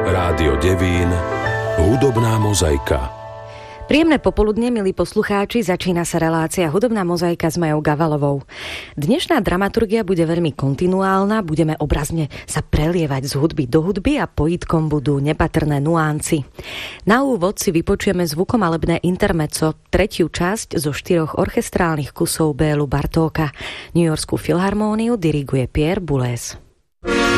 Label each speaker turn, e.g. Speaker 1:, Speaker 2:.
Speaker 1: Rádio Devín, hudobná mozaika.
Speaker 2: Príjemné popoludne, milí poslucháči, začína sa relácia Hudobná mozaika s Majou Gavalovou. Dnešná dramaturgia bude veľmi kontinuálna, budeme obrazne sa prelievať z hudby do hudby a pojitkom budú nepatrné nuancy. Na úvod si vypočujeme zvukomalebné intermezzo, tretiu časť zo 4 orchestrálnych kusov Bélu Bartóka. New Yorkskú filharmóniu diriguje Pierre Boulez.